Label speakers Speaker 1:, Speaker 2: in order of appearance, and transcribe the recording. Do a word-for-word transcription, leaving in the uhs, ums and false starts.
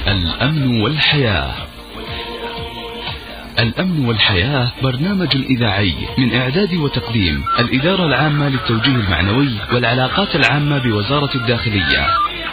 Speaker 1: الأمن والحياة. الأمن والحياة برنامج إذاعي من إعداد وتقديم الإدارة العامة للتوجيه المعنوي والعلاقات العامة بوزارة الداخلية.